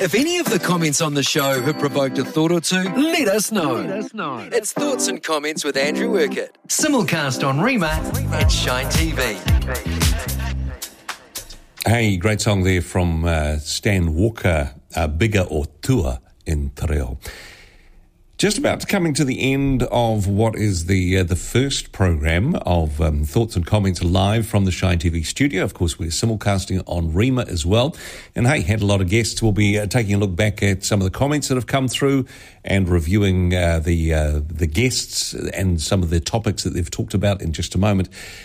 If any of the comments on the show have provoked a thought or two, let us know. It's Thoughts and Comments with Andrew Urquhart. Simulcast on Rima and Shine TV. Hey, great song there from Stan Walker, Bigger or Tua in Te Reo. Just about coming to the end of what is the first program of Thoughts and Comments live from the Shine TV studio. Of course, we're simulcasting on Rima as well. And hey, had a lot of guests. We'll be taking a look back at some of the comments that have come through and reviewing the guests and some of the topics that they've talked about in just a moment.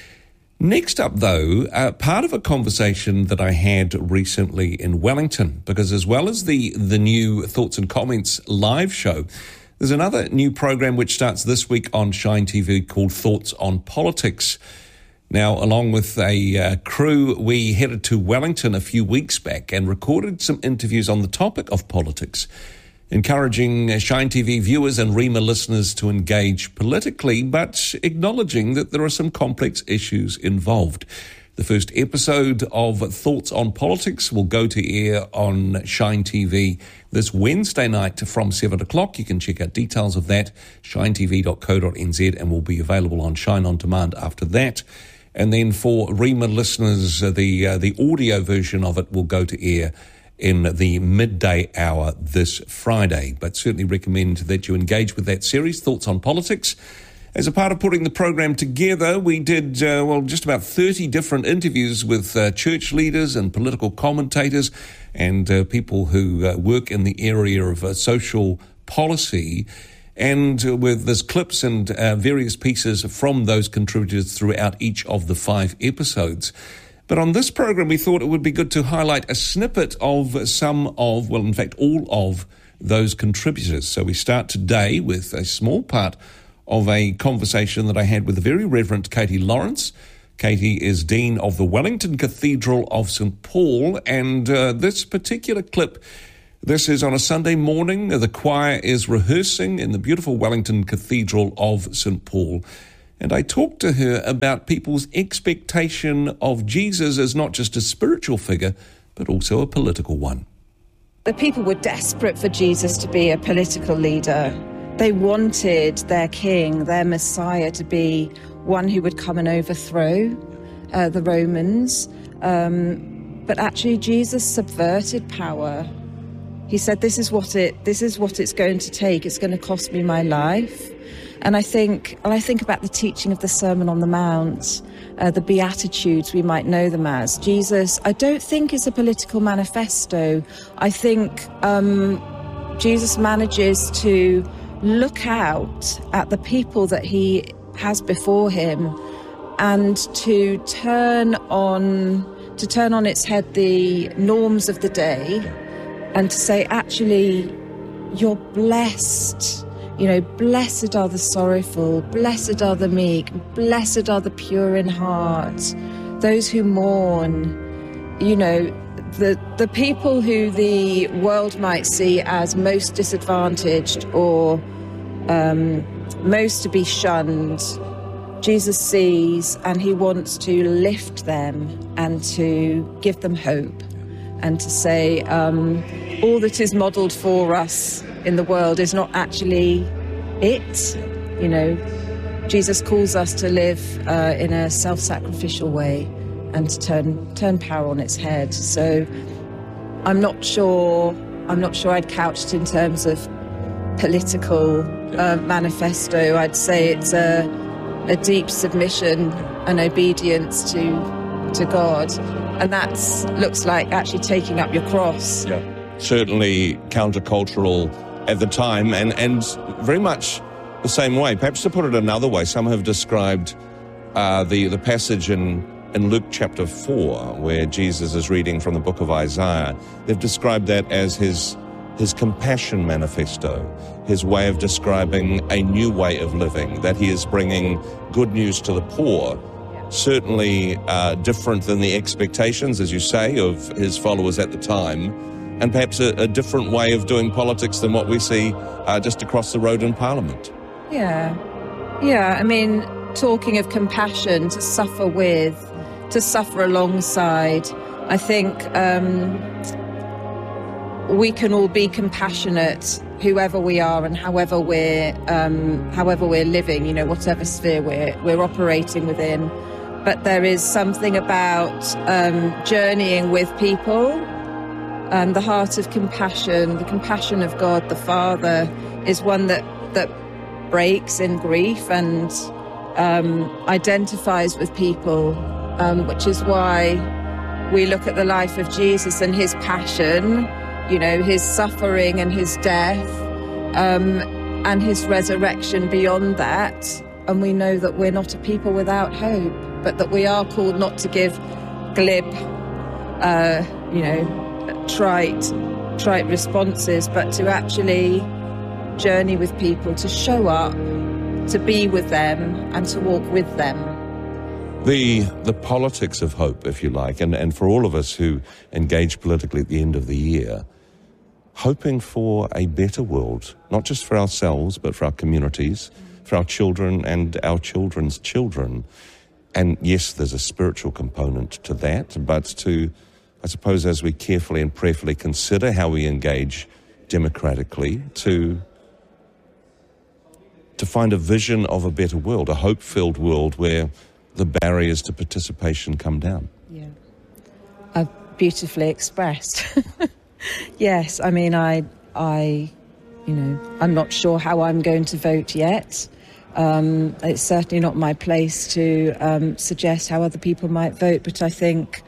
Next up, though, part of a conversation that I had recently in Wellington, because as well as the new Thoughts and Comments live show, there's another new program which starts this week on Shine TV called Thoughts on Politics. Now, along with a crew, we headed to Wellington a few weeks back and recorded some interviews on the topic of politics, encouraging Shine TV viewers and Rima listeners to engage politically, but acknowledging that there are some complex issues involved. The first episode of Thoughts on Politics will go to air on Shine TV this Wednesday night from 7 o'clock. You can check out details of that, shinetv.co.nz, and will be available on Shine On Demand after that. And then for Rima listeners, the audio version of it will go to air in the midday hour this Friday. But certainly recommend that you engage with that series, Thoughts on Politics. As a part of putting the program together, we did, just about 30 different interviews with church leaders and political commentators and people who work in the area of social policy. And there's clips and various pieces from those contributors throughout each of the 5 episodes. But on this program, we thought it would be good to highlight a snippet of some of, well, in fact, all of those contributors. So we start today with a small part of a conversation that I had with the very Reverend Katie Lawrence. Katie is Dean of the Wellington Cathedral of St. Paul, and this particular clip, this is on a Sunday morning. The choir is rehearsing in the beautiful Wellington Cathedral of St. Paul. And I talked to her about people's expectation of Jesus as not just a spiritual figure, but also a political one. The people were desperate for Jesus to be a political leader. They wanted their king, their Messiah, to be one who would come and overthrow the Romans. But actually, Jesus subverted power. He said, this is what it's going to take. It's going to cost me my life. And I think about the teaching of the Sermon on the Mount, the Beatitudes, we might know them as. Jesus, I don't think, is a political manifesto. I think Jesus manages to look out at the people that he has before him and to turn on its head the norms of the day and to say, actually, you're blessed. You know, blessed are the sorrowful, blessed are the meek, blessed are the pure in heart, those who mourn. You know, the people who the world might see as most disadvantaged or most to be shunned, Jesus sees, and he wants to lift them and to give them hope and to say all that is modelled for us in the world is not actually it. You know, Jesus calls us to live in a self-sacrificial way and to turn power on its head. So I'm not sure I'd couch it in terms of political manifesto. I'd say it's a deep submission and obedience to God, and that looks like actually taking up your cross. Yeah, certainly countercultural at the time, and very much the same way. Perhaps to put it another way, some have described the passage in Luke chapter 4, where Jesus is reading from the book of Isaiah. They've described that as his compassion manifesto, his way of describing a new way of living, that he is bringing good news to the poor. Certainly different than the expectations, as you say, of his followers at the time, and perhaps a different way of doing politics than what we see just across the road in Parliament. Yeah. I mean, talking of compassion, to suffer with, to suffer alongside, I think we can all be compassionate, whoever we are and however we're living, whatever sphere we're operating within. But there is something about journeying with people. The heart of compassion, the compassion of God the Father, is one that breaks in grief and identifies with people, which is why we look at the life of Jesus and his passion, his suffering and his death, and his resurrection beyond that. And we know that we're not a people without hope, but that we are called not to give glib, trite responses, but to actually journey with people, to show up, to be with them and to walk with them. The politics of hope, if you like, and for all of us who engage politically at the end of the year, hoping for a better world, not just for ourselves, but for our communities, for our children and our children's children. And yes, there's a spiritual component to that, but to, I suppose, as we carefully and prayerfully consider how we engage democratically, to find a vision of a better world, a hope-filled world where the barriers to participation come down. Yeah, beautifully expressed. Yes, I mean, I'm not sure how I'm going to vote yet. It's certainly not my place to suggest how other people might vote, but I think,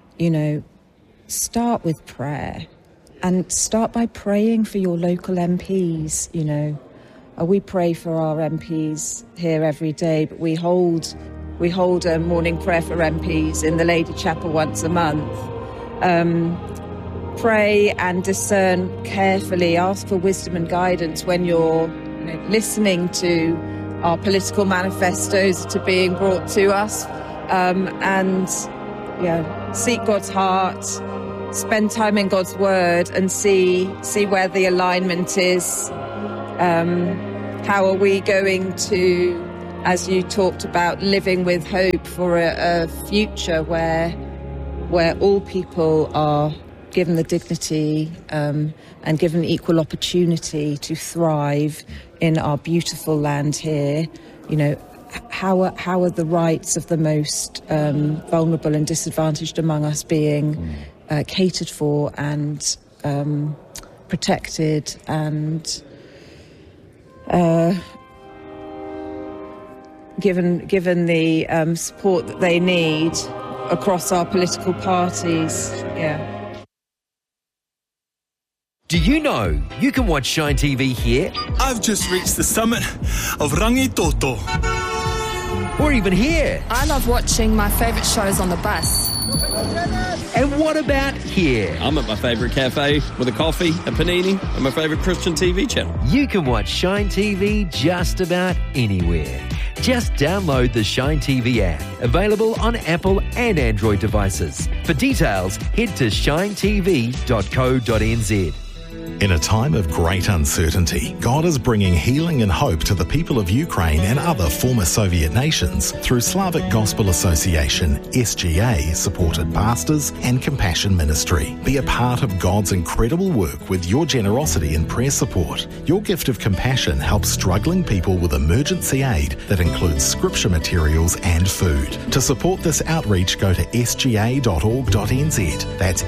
start with prayer and start by praying for your local MPs. We pray for our MPs here every day, but we hold a morning prayer for MPs in the Lady Chapel once a month. Pray and discern carefully, ask for wisdom and guidance when you're listening to our political manifestos that are being brought to us, and seek God's heart, spend time in God's word and see where the alignment is. How are we going to, as you talked about, living with hope for a future where all people are given the dignity and given equal opportunity to thrive in our beautiful land here? How are the rights of the most vulnerable and disadvantaged among us being catered for and protected and given the support that they need across our political parties? Yeah. Do you know you can watch Shine TV here? I've just reached the summit of Rangitoto. Or even here. I love watching my favourite shows on the bus. And what about here? I'm at my favourite cafe with a coffee, a panini, and my favourite Christian TV channel. You can watch Shine TV just about anywhere. Just download the Shine TV app, available on Apple and Android devices. For details, head to shinetv.co.nz. In a time of great uncertainty, God is bringing healing and hope to the people of Ukraine and other former Soviet nations through Slavic Gospel Association, SGA, supported pastors and compassion ministry. Be a part of God's incredible work with your generosity and prayer support. Your gift of compassion helps struggling people with emergency aid that includes scripture materials and food. To support this outreach, go to sga.org.nz. That's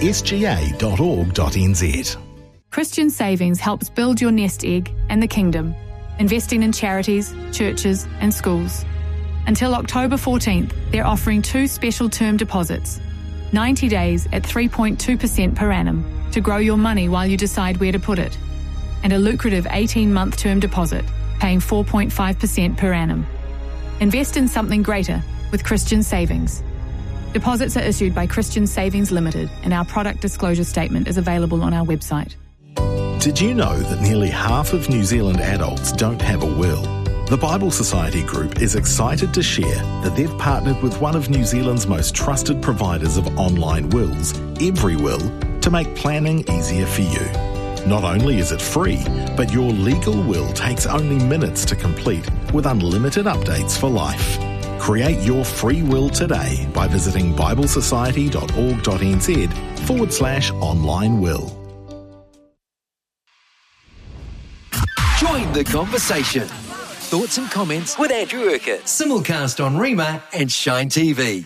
sga.org.nz. Christian Savings helps build your nest egg and the kingdom, investing in charities, churches and schools. Until October 14th, they're offering 2 special term deposits, 90 days at 3.2% per annum to grow your money while you decide where to put it, and a lucrative 18-month term deposit paying 4.5% per annum. Invest in something greater with Christian Savings. Deposits are issued by Christian Savings Limited, and our product disclosure statement is available on our website. Did you know that nearly half of New Zealand adults don't have a will? The Bible Society Group is excited to share that they've partnered with one of New Zealand's most trusted providers of online wills, EveryWill, to make planning easier for you. Not only is it free, but your legal will takes only minutes to complete with unlimited updates for life. Create your free will today by visiting biblesociety.org.nz/online will. Join the conversation. Thoughts and comments with Andrew Urquhart. Simulcast on Rima and Shine TV.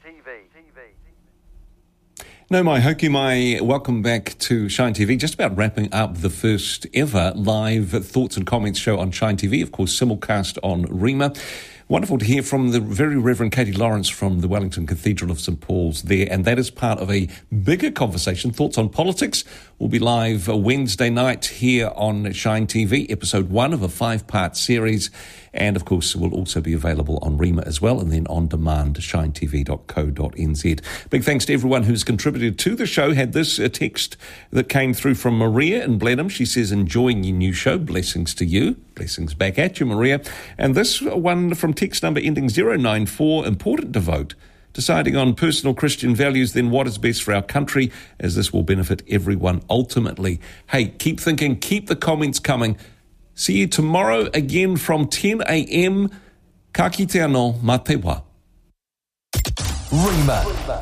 No mai hoki mai, welcome back to Shine TV. Just about wrapping up the first ever live thoughts and comments show on Shine TV, of course, simulcast on Rima. Wonderful to hear from the very Reverend Katie Lawrence from the Wellington Cathedral of St Paul's there, and that is part of a bigger conversation. Thoughts on Politics will be live Wednesday night here on Shine TV, episode 1 of a 5-part series, and of course will also be available on Rima as well, and then on demand, shinetv.co.nz. Big thanks to everyone who's contributed to the show. Had this text that came through from Maria in Blenheim. She says, enjoying your new show. Blessings to you. Blessings back at you, Maria. And this one from text number ending 094, important to vote. Deciding on personal Christian values, then what is best for our country, as this will benefit everyone ultimately. Hey, keep thinking, keep the comments coming. See you tomorrow again from 10 a.m. Ka kite anō, mā te wā. Rima.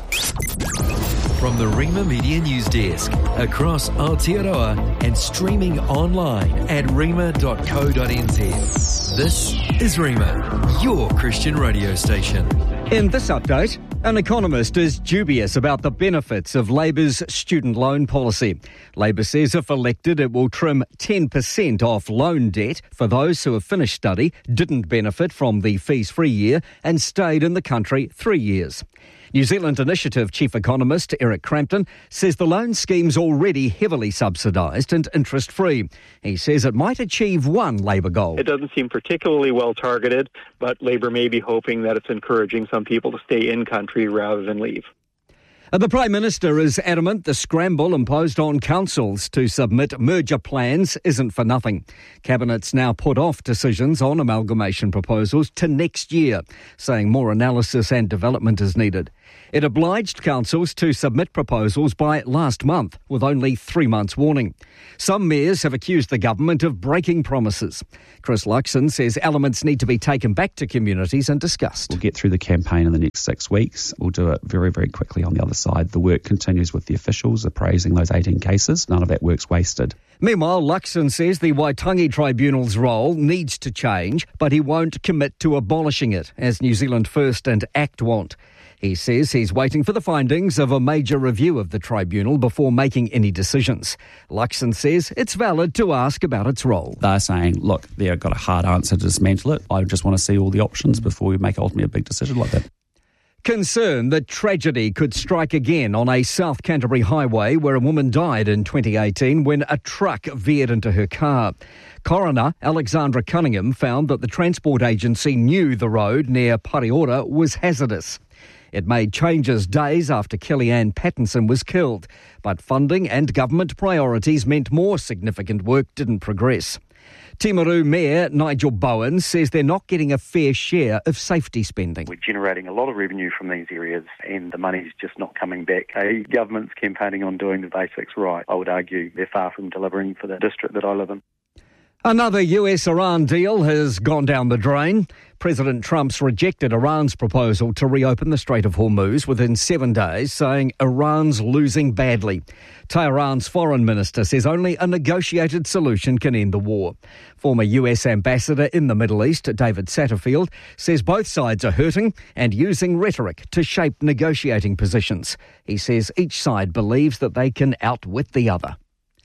From the Rima Media News Desk, across Aotearoa and streaming online at rima.co.nz. This is Rima, your Christian radio station. In this update, an economist is dubious about the benefits of Labour's student loan policy. Labour says if elected, it will trim 10% off loan debt for those who have finished study, didn't benefit from the fees-free year and stayed in the country 3 years. New Zealand Initiative Chief Economist Eric Crampton says the loan scheme's already heavily subsidised and interest-free. He says it might achieve one Labour goal. It doesn't seem particularly well targeted, but Labour may be hoping that it's encouraging some people to stay in country rather than leave. The Prime Minister is adamant the scramble imposed on councils to submit merger plans isn't for nothing. Cabinet's now put off decisions on amalgamation proposals to next year, saying more analysis and development is needed. It obliged councils to submit proposals by last month, with only 3 months' warning. Some mayors have accused the government of breaking promises. Chris Luxon says elements need to be taken back to communities and discussed. We'll get through the campaign in the next 6 weeks. We'll do it very, very quickly on the other side. The work continues with the officials appraising those 18 cases. None of that work's wasted. Meanwhile, Luxon says the Waitangi Tribunal's role needs to change, but he won't commit to abolishing it, as New Zealand First and ACT want. He says he's waiting for the findings of a major review of the tribunal before making any decisions. Luxon says it's valid to ask about its role. They're saying, look, they've got a hard answer to dismantle it. I just want to see all the options before we make ultimately a big decision like that. Concern that tragedy could strike again on a South Canterbury highway where a woman died in 2018 when a truck veered into her car. Coroner Alexandra Cunningham found that the transport agency knew the road near Pariora was hazardous. It made changes days after Kellyanne Pattinson was killed, but funding and government priorities meant more significant work didn't progress. Timaru Mayor Nigel Bowen says they're not getting a fair share of safety spending. We're generating a lot of revenue from these areas and the money's just not coming back. A government's campaigning on doing the basics right. I would argue they're far from delivering for the district that I live in. Another US-Iran deal has gone down the drain. President Trump's rejected Iran's proposal to reopen the Strait of Hormuz within 7 days, saying Iran's losing badly. Tehran's foreign minister says only a negotiated solution can end the war. Former US ambassador in the Middle East, David Satterfield, says both sides are hurting and using rhetoric to shape negotiating positions. He says each side believes that they can outwit the other.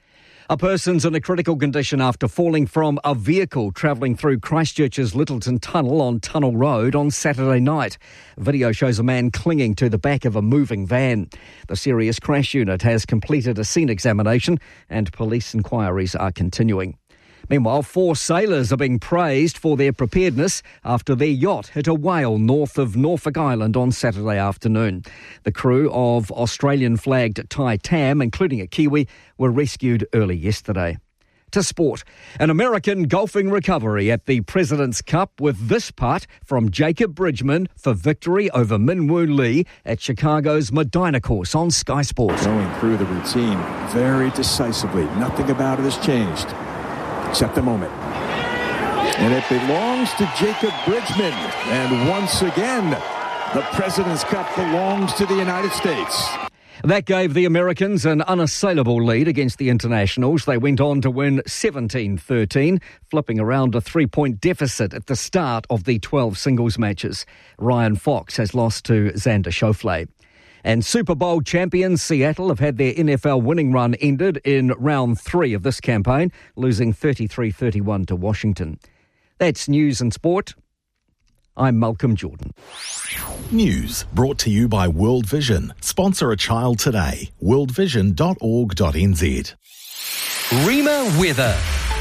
A person's in a critical condition after falling from a vehicle travelling through Christchurch's Littleton Tunnel on Tunnel Road on Saturday night. Video shows a man clinging to the back of a moving van. The serious crash unit has completed a scene examination and police inquiries are continuing. Meanwhile, 4 sailors are being praised for their preparedness after their yacht hit a whale north of Norfolk Island on Saturday afternoon. The crew of Australian-flagged Tai Tam, including a Kiwi, were rescued early yesterday. To sport, an American golfing recovery at the President's Cup with this putt from Jacob Bridgman for victory over Min-Woo Lee at Chicago's Medina course on Sky Sports. Going through the routine very decisively. Nothing about it has changed. Except the moment. And it belongs to Jacob Bridgman. And once again, the President's Cup belongs to the United States. That gave the Americans an unassailable lead against the internationals. They went on to win 17-13, flipping around a 3-point deficit at the start of the 12 singles matches. Ryan Fox has lost to Xander Schauffele. And Super Bowl champions Seattle have had their NFL winning run ended in round 3 of this campaign, losing 33-31 to Washington. That's news and sport. I'm Malcolm Jordan. News brought to you by World Vision. Sponsor a child today. worldvision.org.nz. Rima weather.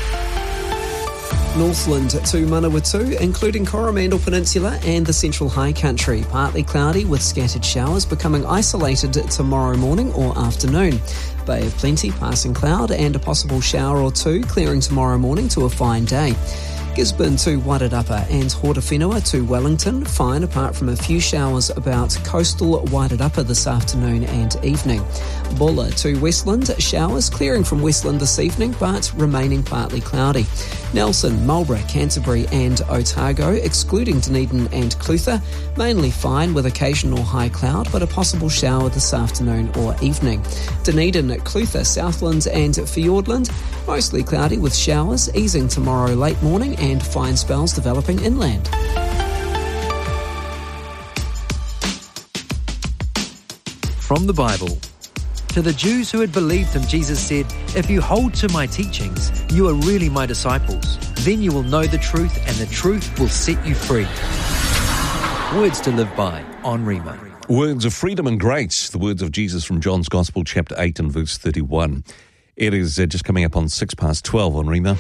Northland to Manawatu, including Coromandel Peninsula and the Central High Country. Partly cloudy with scattered showers, becoming isolated tomorrow morning or afternoon. Bay of Plenty, passing cloud and a possible shower or two, clearing tomorrow morning to a fine day. Gisborne to Wairarapa and Hortowhenua to Wellington, fine apart from a few showers about coastal Wairarapa this afternoon and evening. Bulla to Westland, showers clearing from Westland this evening but remaining partly cloudy. Nelson, Marlborough, Canterbury and Otago, excluding Dunedin and Clutha, mainly fine with occasional high cloud but a possible shower this afternoon or evening. Dunedin, Clutha, Southland and Fiordland, mostly cloudy with showers, easing tomorrow late morning and fine spells developing inland. From the Bible. To the Jews who had believed him, Jesus said, "If you hold to my teachings, you are really my disciples. Then you will know the truth, and the truth will set you free." Words to live by on Rima. Words of freedom and grace, the words of Jesus from John's Gospel, chapter 8 and verse 31. It is just coming up on 12 on Rima.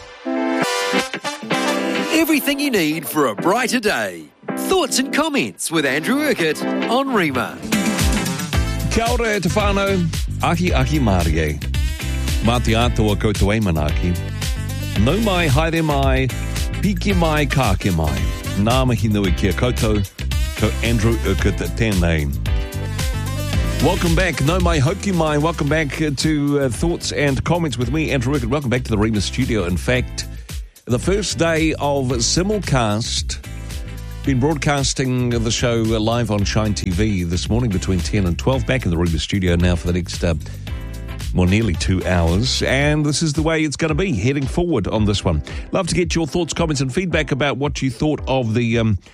Everything you need for a brighter day. Thoughts and comments with Andrew Urquhart on Rima. Kia ora e te whānau, ahi Mārie. Mā te atua koutou e manaki. Nau mai, haere mai, piki mai, kāke mai. Nā mahi nui kia koutou, ko Andrew Urquhart tēnei. Welcome back, nau mai, hoki mai. Welcome back to Thoughts and Comments with me, Andrew Urquhart. Welcome back to the Rima studio. In fact, the first day of simulcast. Been broadcasting the show live on Shine TV this morning between 10 and 12. Back in the Rima studio now for the next nearly 2 hours. And this is the way it's going to be heading forward on this one. Love to get your thoughts, comments and feedback about what you thought of the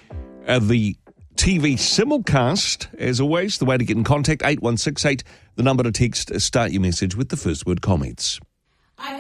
TV simulcast. As always, the way to get in contact, 8168, the number to text, start your message with the first word comments.